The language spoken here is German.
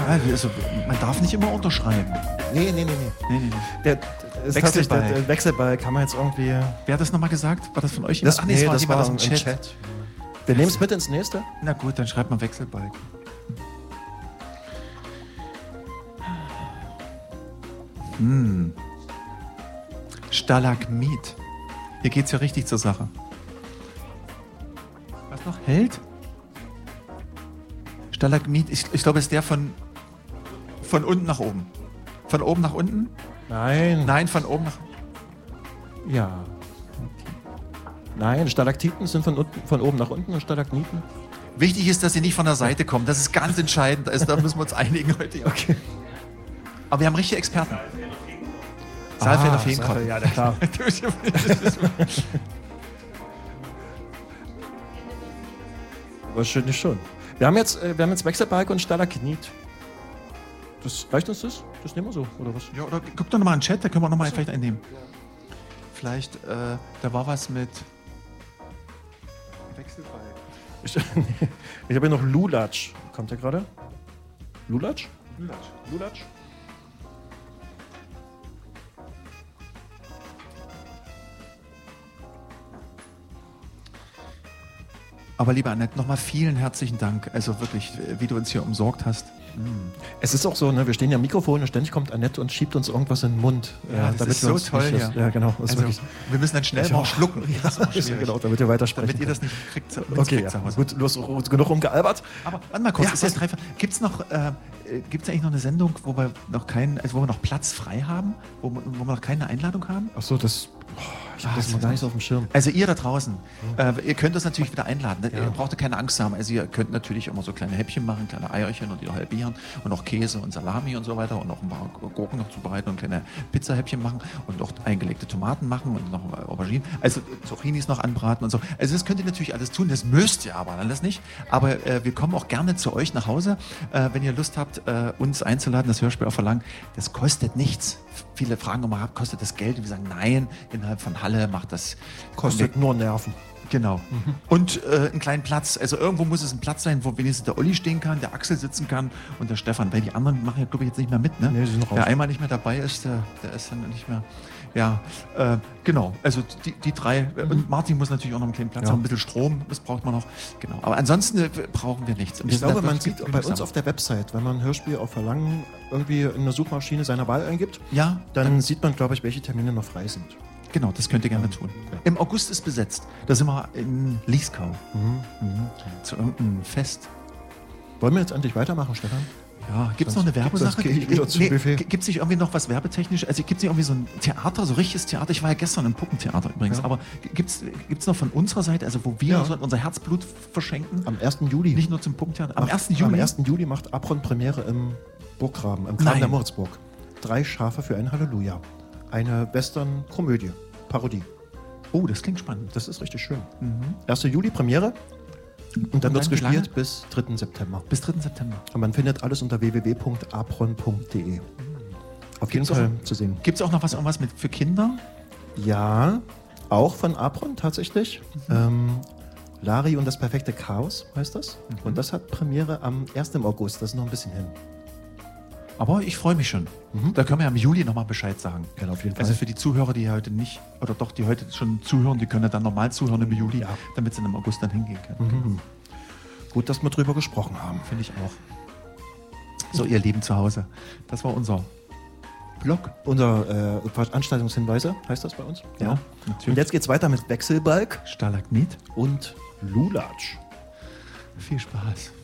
Also, man darf nicht immer unterschreiben. Nee. Der Wechselball kann man jetzt irgendwie... Wer hat das nochmal gesagt? War das von euch? Das war jemand aus dem Chat. Wir nehmen es mit ins nächste. Na gut, dann schreibt man Wechselbalg. Stalagmit. Hier geht's ja richtig zur Sache. Was noch? Held? Stalagmit, ich glaube, es ist der von unten nach oben. Von oben nach unten? Nein, von oben nach... Ja. Nein, Stalaktiten sind von oben nach unten und Stalagniten. Wichtig ist, dass sie nicht von der Seite kommen. Das ist ganz entscheidend. Also da müssen wir uns einigen heute. Okay. Aber wir haben richtige Experten. Saalfelder Feenkopf. Ja, klar. Wahrscheinlich schon. Wir haben jetzt Wechselbalg und Stalagnit. Reicht uns das? Das nehmen wir so, oder was? Ja, oder guck doch nochmal in den Chat, da können wir nochmal vielleicht einnehmen. Vielleicht, da war was mit Wechselbalg. Ich habe hier noch Lulatsch. Kommt der gerade? Lulatsch? Lulatsch? Aber liebe Annette, nochmal vielen herzlichen Dank. Also wirklich, wie du uns hier umsorgt hast. Es ist auch so, ne, wir stehen ja am Mikrofon und ständig kommt Annette und schiebt uns irgendwas in den Mund. Ja, das ist so toll hier. Ja, genau. Also, wir müssen dann schnell mal schlucken. Das ist auch schwierig. Genau, damit wir weitersprechen. Damit ihr das nicht kriegt. Okay, ja. Gut, genug rumgealbert. Aber warte mal kurz, ist jetzt dreifach. Gibt's eigentlich noch eine Sendung, wo wir noch Platz frei haben? Wo wir noch keine Einladung haben? Ach so, ich habe das mal gar nicht so auf dem Schirm. Also ihr da draußen, ihr könnt das natürlich wieder einladen. Ihr braucht keine Angst haben. Also ihr könnt natürlich immer so kleine Häppchen machen, kleine Eierchen und die noch halbieren und auch Käse und Salami und so weiter und noch ein paar Gurken noch zubereiten und kleine Pizzahäppchen machen und auch eingelegte Tomaten machen und noch Auberginen. Also Zucchinis noch anbraten und so. Also das könnt ihr natürlich alles tun, das müsst ihr aber alles nicht. Aber wir kommen auch gerne zu euch nach Hause, wenn ihr Lust habt, uns einzuladen, das Hörspiel auf Verlangen. Das kostet nichts. Viele fragen immer, kostet das Geld? Und wir sagen, nein, innerhalb von Halle macht das... Kostet nur Nerven. Genau. Und einen kleinen Platz. Also irgendwo muss es ein Platz sein, wo wenigstens der Olli stehen kann, der Axel sitzen kann und der Stefan. Weil die anderen machen ja, glaube ich, jetzt nicht mehr mit. Ne? Nee, sie sind raus. Wer einmal nicht mehr dabei ist, der ist dann nicht mehr... Ja, genau. Also die drei. Und Martin muss natürlich auch noch einen kleinen Platz haben. Ein bisschen Strom, das braucht man noch. Genau. Aber ansonsten brauchen wir nichts. Und ich glaube, man sieht bei uns auf der Website, wenn man ein Hörspiel auf Verlangen irgendwie in eine Suchmaschine seiner Wahl eingibt, dann sieht man, glaube ich, welche Termine noch frei sind. Genau, das könnt ihr gerne tun. Ja. Im August ist besetzt. Da sind wir in Lieskau. Zu irgendeinem Fest. Wollen wir jetzt endlich weitermachen, Stefan? Ja, gibt es noch eine Werbesache? Gibt es nicht irgendwie noch was werbetechnisch? Also gibt es nicht irgendwie so ein Theater, so richtiges Theater? Ich war ja gestern im Puppentheater übrigens. Ja. Aber gibt's noch von unserer Seite, also wo wir unser Herzblut verschenken? Am 1. Juli. Nicht nur zum Puppentheater. Am 1. Juli? Am 1. Juli macht Apron Premiere im Burggraben, im Graben der Moritzburg. 3 Schafe für ein Halleluja. Eine Western-Komödie. Parodie. Oh, das klingt spannend. Das ist richtig schön. 1. Juli Premiere. Und dann wird es gespielt bis 3. September. Bis 3. September. Und man findet alles unter www.apron.de. Auf jeden Fall zu sehen. Gibt es auch noch irgendwas für Kinder? Ja, auch von Apron tatsächlich. Lari und das perfekte Chaos heißt das. Und das hat Premiere am 1. August. Das ist noch ein bisschen hin. Aber ich freue mich schon. Da können wir ja im Juli nochmal Bescheid sagen. Ja, auf jeden Fall. Also für die Zuhörer, die heute nicht, oder doch, die heute schon zuhören, die können ja dann normal zuhören im Juli, damit sie dann im August dann hingehen können. Gut, dass wir drüber gesprochen haben. Finde ich auch. So, ihr Lieben zu Hause, das war unser Blog. Unser Veranstaltungshinweise heißt das bei uns. Ja, natürlich. Und jetzt geht's weiter mit Wechselbalg, Stalagnit und Lulatsch. Viel Spaß.